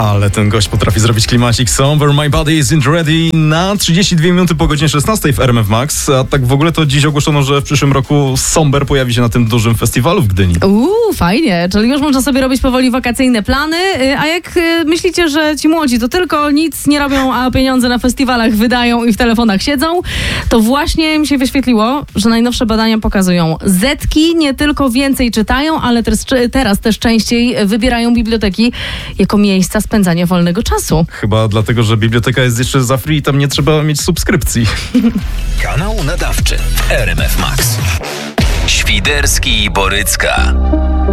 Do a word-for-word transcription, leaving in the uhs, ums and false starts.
Ale ten gość potrafi zrobić klimacik. Somewhere my body isn't ready na trzydzieści dwie minuty po godzinie szesnastej w R M F Max. A tak w ogóle to dziś ogłoszono, że w przyszłym roku Somber pojawi się na tym dużym festiwalu w Gdyni. Uuu, fajnie. Czyli już można sobie robić powoli wakacyjne plany. A jak myślicie, że ci młodzi to tylko nic nie robią, a pieniądze na festiwalach wydają i w telefonach siedzą, to właśnie mi się wyświetliło, że najnowsze badania pokazują, Zetki nie tylko więcej czytają, ale też, teraz też częściej wybierają biblioteki jako miejsca spędzania wolnego czasu. Chyba dlatego, że biblioteka jest jeszcze za free i tam nie trzeba mieć subskrypcji. Kanał nadawczy R M F Max. Świderski i Borycka.